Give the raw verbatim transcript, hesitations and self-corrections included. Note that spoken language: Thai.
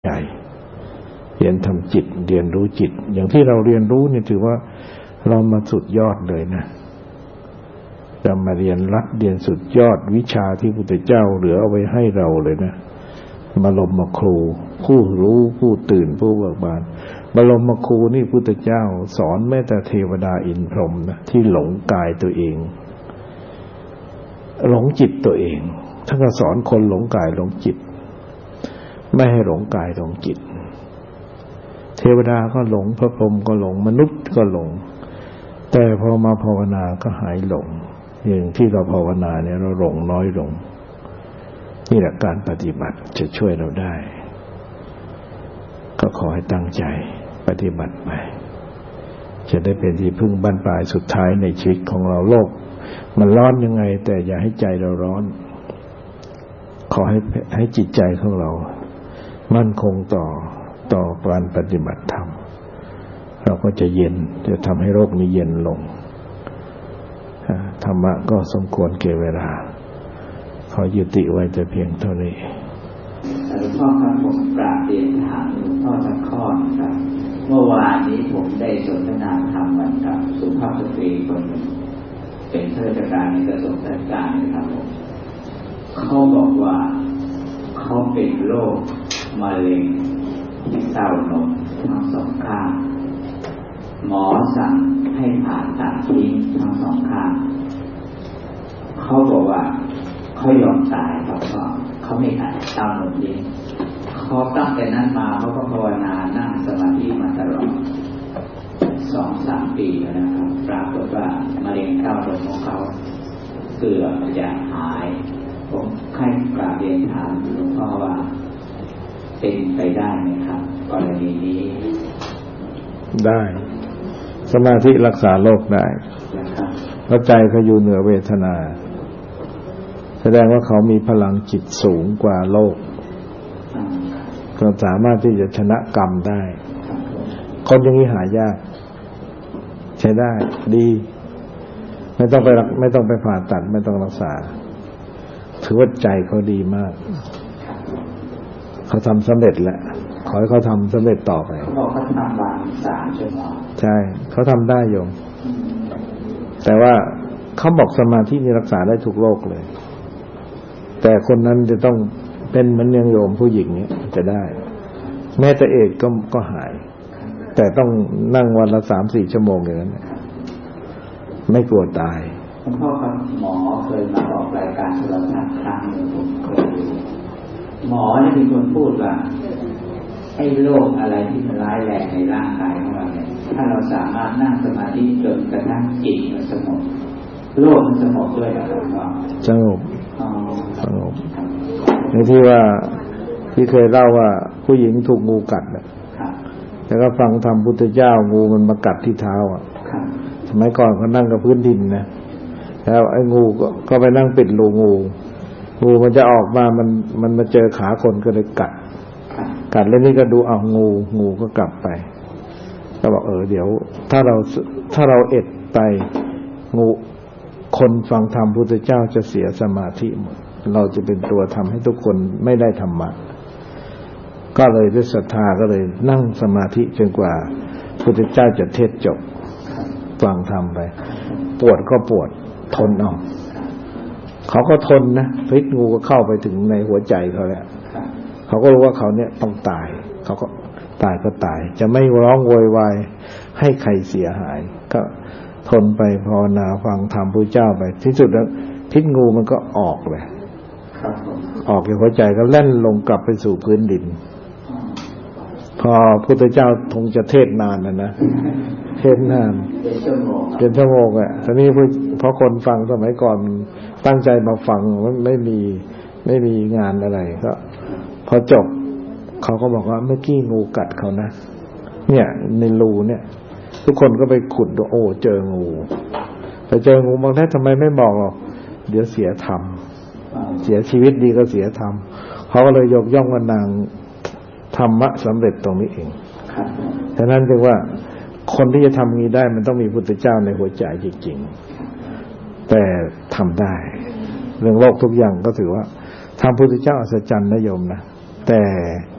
ใจเรียนทำจิตเรียนรู้จิตอย่างที่เราเรียนรู้เนี่ยถือว่าเรามาสุดยอดเลยนะเรามาเรียนรัดเรียนสุดยอดวิชาที่พระพุทธเจ้าเหลือเอาไว้ให้เราเลยนะบรมครูผู้รู้ผู้ตื่นผู้เบิกบานบรมครูนี่พระพุทธเจ้าสอนแม้แต่เทวดาอินทร์พรหมนะที่หลงกายตัวเองหลงจิตตัวเองท่านก็สอนคนหลงกายหลงจิตไม่ให้หลงกายหลงจิตเทวดาก็หลงพระพรหมก็หลงมนุษย์ก็หลงแต่พอมาภาวนาก็หายหลงอย่างที่เราภาวนาเนี่ยเราหลงน้อยลงนี่แหละการปฏิบัติจะช่วยเราได้ก็ขอให้ตั้งใจปฏิบัติไปจะได้เป็นที่พึ่งบั้นปลายสุดท้ายในชีวิตของเราโลกมันร้อนยังไงแต่อย่าให้ใจเราร้อนขอให้ให้จิตใจของเรามั่นคงต่อต่อการปฏิบัติธรรมเราก็จะเย็นจะทำให้โลกนี้เย็นลงธรรมะก็สมควรแก่เวลาขอยุติไว้แต่เพียงเท่านี้หลวงพ่อครับผมกราบเรียนถามหลวงพ่อสักข้อครับเมื่อวานนี้ผมได้สนทนาธรรมกับสุภาพสตรีคนหนึ่งเป็นข้าราชการในกระทรวงการคลังนะครับผมเขาบอกว่าเขาเป็นโรคมะเร็งที่เต้านมทั้งสองข้างหมอสั่งให้ผ่าตัดทิ้งทั้งสองข้างเขาบอกว่าเขายอมตายครับเพราะเขาไม่ตัดเต้านมทิ้งเขาตั้งแต่นั้นมาเขาก็ภาวนานั่งสมาธิมาตลอดสองสามปีแล้วนะครับปรากฏว่ามะเร็งเต้านมของเขาเกือบจะหายผมใครกราบเรียนถามหลวงพ่อว่าเป็นไปได้ไหมครับกรณีนี้ได้สมาธิรักษาโรคได้เพราะใจเขาอยู่เหนือเวทนาแสดงว่าเขามีพลังจิตสูงกว่าโลกก็สามารถที่จะชนะกรรมได้คนอย่างนี้หายากใช้ได้ดีไม่ต้องไปไม่ต้องไปผ่าตัดไม่ต้องรักษาถือว่าใจเขาดีมากเขาทำสำเร็จแล้วขอให้เขาทำสำเร็จต่อไปเขาบอกเขาทำวันสามชั่วโมงใช่เขาทำได้โยมแต่ว่าเขาบอกสมาธินี่รักษาได้ทุกโรคเลยแต่คนนั้นจะต้องเป็นเหมือนอย่างโยมผู้หญิงเนี้ยจะได้แม้แต่เอดก็ก็หายแต่ต้องนั่งวันละสามสี่ชั่วโมงอย่างนั้นไม่กลัวตายคุณพ่อครับหมอเคยมาออกรายการโทรทัศน์ครั้งหนึ่งผมเคยดูหมอเนี่ยเป็นคนพูดว่าไอ้โรคอะไรที่มันร้ายแรงในร่างกายของเราเนี่ยถ้าเราสามารถนั่งสมาธิจนกระทั่งจิตมันสงบโรคมันสงบด้วยนะครับว่าสงบสงบในที่ว่าที่เคยเล่าว่าผู้หญิงถูกงูกัดนะแล้วก็ฟังธรรมพุทธเจ้างูมันมากัดที่เท้าอ่ะสมัยก่อนเขานั่งกับพื้นดินนะแล้วไอ้งูก็ก็ไปนั่งปิดรูงูงูมันจะออกมามันมันมาเจอขาคนก็เลยกัดกัดแล้วนี่ก็ดูเอางูงูก็กลับไปก็บอกเออเดี๋ยวถ้าเราถ้าเราเอ็ดไปงูคนฟังธรรมพุทธเจ้าจะเสียสมาธิหมดเราจะเป็นตัวทำให้ทุกคนไม่ได้ธรรมะก็เลยด้วยศรัทธาก็เลยนั่งสมาธิจนกว่าพุทธเจ้าจะเทศจบฟังธรรมไปปวดก็ปวดทนเอาเขาก็ทนนะพิษงูก็เข้าไปถึงในหัวใจเขาแล้วเขาก็รู้ว่าเขาเนี่ยต้องตายเขาก็ตายก็ตายจะไม่ร้องโวยวายให้ใครเสียหายก็ทนไปภาวนาฟังธรรมพระเจ้าไปที่สุดแล้วพิษงูมันก็ออกเลยออกจากหัวใจก็แล่นลงกลับไปสู่พื้นดินพอพุทธเจ้าคงจะเทศนานนะนะเทศนานเป็นชั่วโมงอ่ะตอนนี้เพราะคนฟังสมัยก่อนตั้งใจมาฟังมันไม่มีไม่มีงานอะไรก็พอจบเขาก็บอกว่าเมื่อกี้งูกัดเขานะเนี่ยในรูเนี่ยทุกคนก็ไปขุดดูโอ้เจองูไปเจองูบางท่านทำไมไม่บอกหรอกเดี๋ยวเสียธรรมเสียชีวิตดีก็เสียธรรมเขาก็เลยยกย่องว่านางธรรมะสำเร็จตรงนี้เองฉะนั้นจึงว่าคนที่จะทำงี้ได้มันต้องมีพุทธเจ้าในหัวใจจริงๆแต่ทำได้เรื่องโลกทุกอย่างก็ถือว่าทำพุทธเจ้าอัศจรรย์นะโยมนะแต่